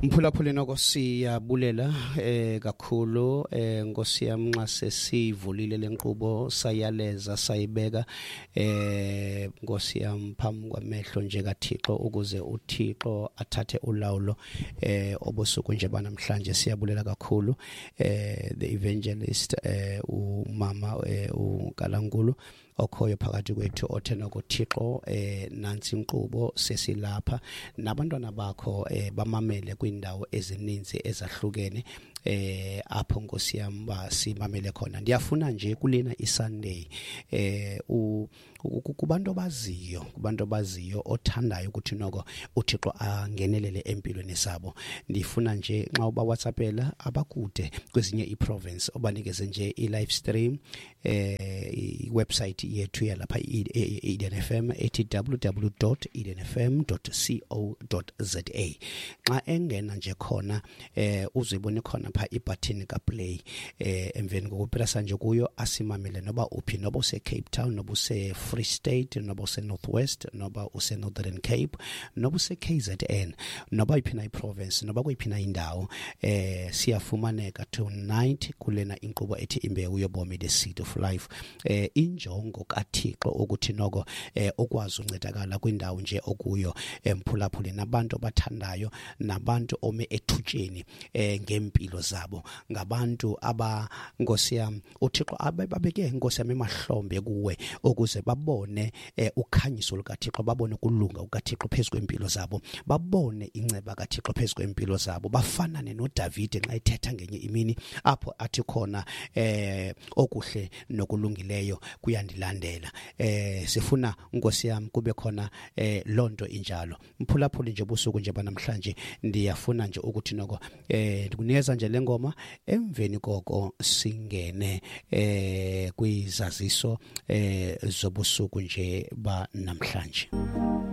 Mphulaphuli noko siyabulela kakhulu Nkosi yami nxa sesivulile lenqubo sayaleza sayibeka Nkosi yami phambi kwamehlo nje kaThixo ukuze uThixo athathe ulawulo obusuku nje banamhlanje siyabulela kakhulu the evangelist umama uNkalankulu okhoyo phakathi kwethu othena kuThixo nansi inqubo sesilapha nabantwana bakho bamamele kwindawo ezininzi ezahlukene apho Nkosi yami basimamele khona ndiyafuna nje kulena iSunday kubantu baziyo othandayo ukuthi noko uThixo angenelele empilweni zabo ndifuna nje nxa uba WhatsAppela abakude kwezinye iprovince obanikeze nje i-live stream iwebsite yethu yalapha Eden FM www.edenfm.co.za xa engena nje khona uzibone khona pha ibutton ka play emveni kokupressa nje kuyo asimamele noba uphi noba use Cape Town noba use Free State noba use Northwest noba use Northern Cape noba use KZN noba iphina iprovince noba kuyiphina indawo siyafumaneka tonight kulena inqubo ethi imbewu yobomi the seed of life injongo kaThixo ukuthi noko okwazi uncedakala kwindawo nje okuyo emphulaphuli nabantu abathandayo nabantu ome ethutsheni ngempilo zabo ngabantu aba Nkosi yami uThixo ababeke Nkosi yami emahlombe kuwe ukuze babone ukhanyiso lukaThixo babone kulunga ukaThixo phezulu kwempilo zabo babone inceba kaThixo phezulu kwempilo zabo bafanane noDavid nxa ethetha ngenye imini apho athi khona okuhle nokulungileyo kuyandilandela sifuna Nkosi yami kube khona lonto injalo mphulaphuli nje busuku nje banamhlanje ndiyafuna nje ukuthi noko ndikunikeza nje lengoma emveni koko singene kwizaziso zobusuku nje banamhlanje.